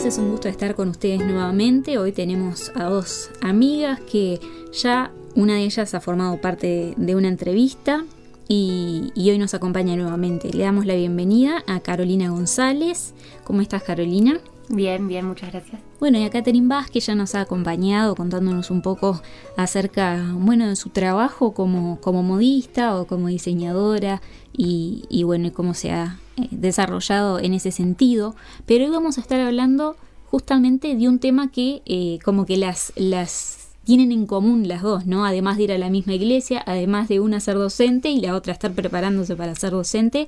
amigos, es un gusto estar con ustedes nuevamente. Hoy tenemos a dos amigas que ya una de ellas ha formado parte de una entrevista y hoy nos acompaña nuevamente. Le damos la bienvenida a Carolina González. ¿Cómo estás, Carolina? Bien, muchas gracias. Bueno, y a Catherine Vázquez ya nos ha acompañado contándonos un poco acerca, de su trabajo como modista o como diseñadora y cómo se ha desarrollado en ese sentido. Pero hoy vamos a estar hablando justamente de un tema que como que las tienen en común las dos, ¿no? Además de ir a la misma iglesia, además de una ser docente y la otra estar preparándose para ser docente,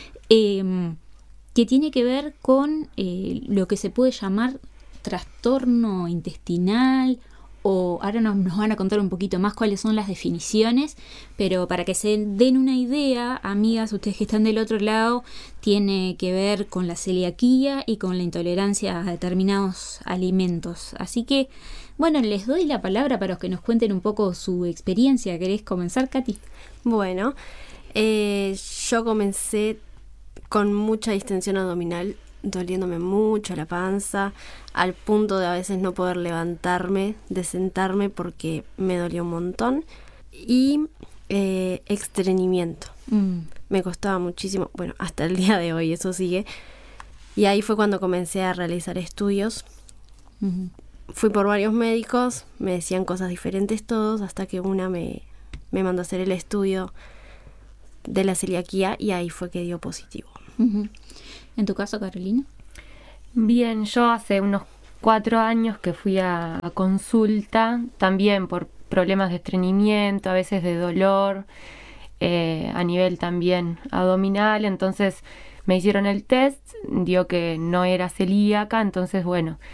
que tiene que ver con lo que se puede llamar trastorno intestinal, o ahora nos van a contar un poquito más cuáles son las definiciones, pero para que se den una idea, amigas, ustedes que están del otro lado, tiene que ver con la celiaquía y con la intolerancia a determinados alimentos. Así que, les doy la palabra para que nos cuenten un poco su experiencia. ¿Querés comenzar, Katy? Bueno, yo comencé con mucha distensión abdominal, doliéndome mucho la panza, al punto de a veces no poder levantarme, de sentarme porque me dolía un montón. Y estreñimiento. Me costaba muchísimo, hasta el día de hoy eso sigue. Y ahí fue cuando comencé a realizar estudios. Uh-huh. Fui por varios médicos, me decían cosas diferentes todos, hasta que una me mandó a hacer el estudio de la celiaquía y ahí fue que dio positivo. Uh-huh. ¿En tu caso, Carolina? Bien, yo hace unos 4 años que fui a consulta, también por problemas de estreñimiento, a veces de dolor, a nivel también abdominal. Entonces me hicieron el test, dio que no era celíaca, entonces